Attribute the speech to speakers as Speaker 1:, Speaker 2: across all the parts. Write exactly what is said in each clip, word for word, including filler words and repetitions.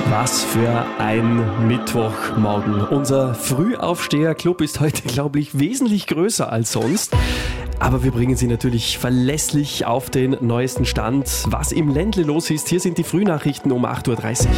Speaker 1: Was für ein Mittwochmorgen. Unser Frühaufsteher-Club ist heute, glaube ich, wesentlich größer als sonst. Aber wir bringen Sie natürlich verlässlich auf den neuesten Stand. Was im Ländle los ist, hier sind die Frühnachrichten um acht Uhr dreißig.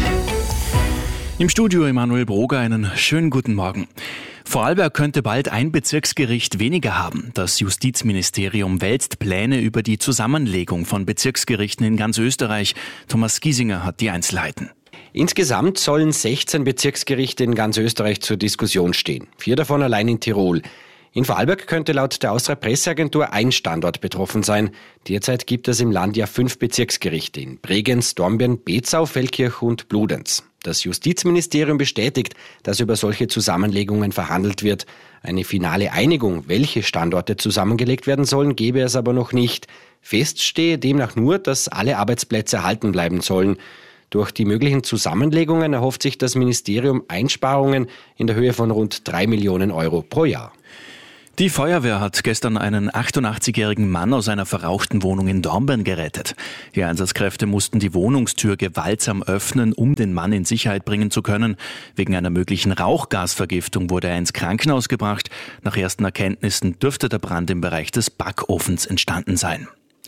Speaker 2: Im Studio Emanuel Broger, einen schönen guten Morgen. Vorarlberg könnte bald ein Bezirksgericht weniger haben. Das Justizministerium wälzt Pläne über die Zusammenlegung von Bezirksgerichten in ganz Österreich. Thomas Giesinger hat die Einzelheiten.
Speaker 3: Insgesamt sollen sechzehn Bezirksgerichte in ganz Österreich zur Diskussion stehen. Vier davon allein in Tirol. In Vorarlberg könnte laut der Austria Presseagentur ein Standort betroffen sein. Derzeit gibt es im Land ja fünf Bezirksgerichte in Bregenz, Dornbirn, Bezau, Feldkirch und Bludenz. Das Justizministerium bestätigt, dass über solche Zusammenlegungen verhandelt wird. Eine finale Einigung, welche Standorte zusammengelegt werden sollen, gebe es aber noch nicht. Fest stehe demnach nur, dass alle Arbeitsplätze erhalten bleiben sollen. Durch die möglichen Zusammenlegungen erhofft sich das Ministerium Einsparungen in der Höhe von rund drei Millionen Euro pro Jahr.
Speaker 2: Die Feuerwehr hat gestern einen achtundachtzigjährigen Mann aus einer verrauchten Wohnung in Dornbirn gerettet. Die Einsatzkräfte mussten die Wohnungstür gewaltsam öffnen, um den Mann in Sicherheit bringen zu können. Wegen einer möglichen Rauchgasvergiftung wurde er ins Krankenhaus gebracht. Nach ersten Erkenntnissen dürfte der Brand im Bereich des Backofens entstanden sein.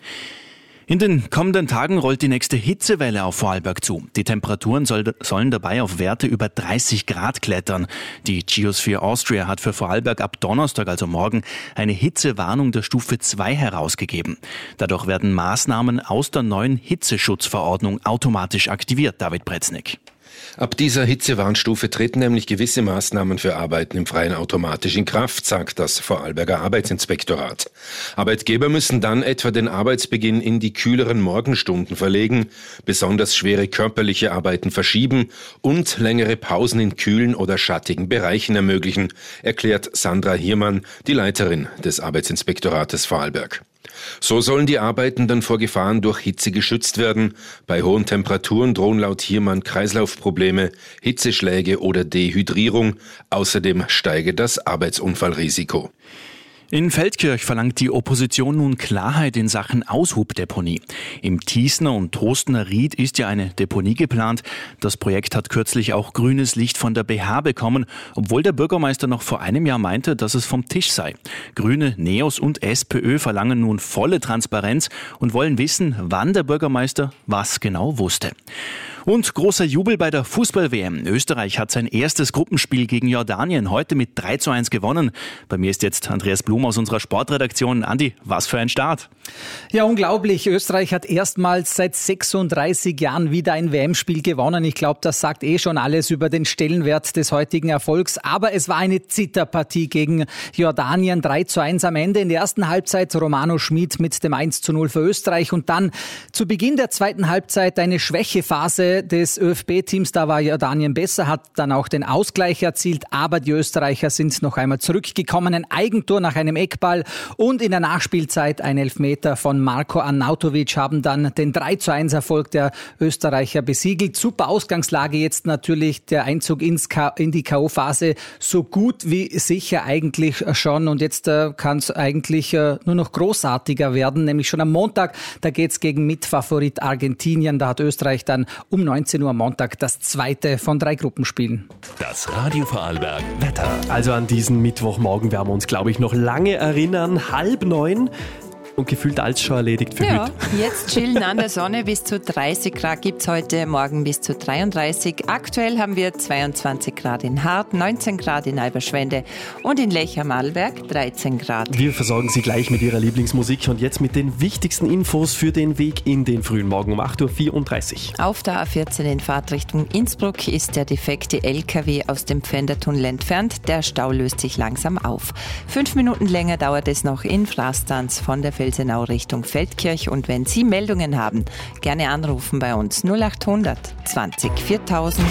Speaker 2: In den kommenden Tagen rollt die nächste Hitzewelle auf Vorarlberg zu. Die Temperaturen soll, sollen dabei auf Werte über dreißig Grad klettern. Die Geosphere Austria hat für Vorarlberg ab Donnerstag, also morgen, eine Hitzewarnung der Stufe zwei herausgegeben. Dadurch werden Maßnahmen aus der neuen Hitzeschutzverordnung automatisch aktiviert. David Breznik.
Speaker 4: Ab dieser Hitzewarnstufe treten nämlich gewisse Maßnahmen für Arbeiten im Freien automatisch in Kraft, sagt das Vorarlberger Arbeitsinspektorat. Arbeitgeber müssen dann etwa den Arbeitsbeginn in die kühleren Morgenstunden verlegen, besonders schwere körperliche Arbeiten verschieben und längere Pausen in kühlen oder schattigen Bereichen ermöglichen, erklärt Sandra Hiermann, die Leiterin des Arbeitsinspektorates Vorarlberg. So sollen die Arbeitenden vor Gefahren durch Hitze geschützt werden. Bei hohen Temperaturen drohen laut Hiermann Kreislaufprobleme, Hitzeschläge oder Dehydrierung. Außerdem steige das Arbeitsunfallrisiko.
Speaker 2: In Feldkirch verlangt die Opposition nun Klarheit in Sachen Aushubdeponie. Im Tiesner und Tostener Ried ist ja eine Deponie geplant. Das Projekt hat kürzlich auch grünes Licht von der B H bekommen, obwohl der Bürgermeister noch vor einem Jahr meinte, dass es vom Tisch sei. Grüne, NEOS und SPÖ verlangen nun volle Transparenz und wollen wissen, wann der Bürgermeister was genau wusste. Und großer Jubel bei der Fußball-W M. Österreich hat sein erstes Gruppenspiel gegen Jordanien heute mit drei zu eins gewonnen. Bei mir ist jetzt Andreas Blum aus unserer Sportredaktion. Andi, was für ein Start.
Speaker 5: Ja, unglaublich. Österreich hat erstmals seit sechsunddreißig Jahren wieder ein W M-Spiel gewonnen. Ich glaube, das sagt eh schon alles über den Stellenwert des heutigen Erfolgs. Aber es war eine Zitterpartie gegen Jordanien. drei zu eins am Ende. In der ersten Halbzeit Romano Schmid mit dem eins zu null für Österreich. Und dann zu Beginn der zweiten Halbzeit eine Schwächephase des ÖFB-Teams. Da war Jordanien besser, hat dann auch den Ausgleich erzielt. Aber die Österreicher sind noch einmal zurückgekommen. Ein Eigentor nach einem Eckball und in der Nachspielzeit ein Elfmeter von Marko Arnautovic haben dann den drei zu eins Erfolg der Österreicher besiegelt. Super Ausgangslage jetzt natürlich, der Einzug ins K- in die K O-Phase so gut wie sicher eigentlich schon. Und jetzt äh, kann es eigentlich äh, nur noch großartiger werden, nämlich schon am Montag. Da geht es gegen Mitfavorit Argentinien. Da hat Österreich dann um neunzehn Uhr am Montag das zweite von drei Gruppenspielen.
Speaker 1: Das Radio Vorarlberg Wetter. Also an diesen Mittwochmorgen werden wir uns, glaube ich, noch lange erinnern. Halb neun. Und gefühlt alles schon erledigt für
Speaker 6: ja,
Speaker 1: heute.
Speaker 6: Jetzt chillen an der Sonne, bis zu dreißig Grad gibt es heute, morgen bis zu dreiunddreißig. Aktuell haben wir zweiundzwanzig Grad in Hart, neunzehn Grad in Alberschwende und in Lech am Arlberg dreizehn Grad.
Speaker 1: Wir versorgen Sie gleich mit Ihrer Lieblingsmusik und jetzt mit den wichtigsten Infos für den Weg in den frühen Morgen um acht Uhr vierunddreißig.
Speaker 6: Auf der A vierzehn in Fahrtrichtung Innsbruck ist der defekte L K W aus dem Pfändertunnel entfernt. Der Stau löst sich langsam auf. Fünf Minuten länger dauert es noch in Frastanz von der Felsenau Richtung Feldkirch. Und wenn Sie Meldungen haben, gerne anrufen bei uns null achthundert zwanzig viertausend.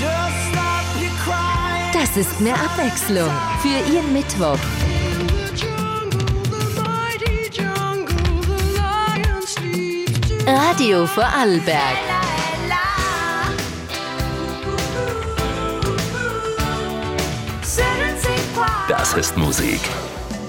Speaker 7: Das ist mehr Abwechslung für Ihren Mittwoch. Radio Vorarlberg.
Speaker 8: Das ist Musik.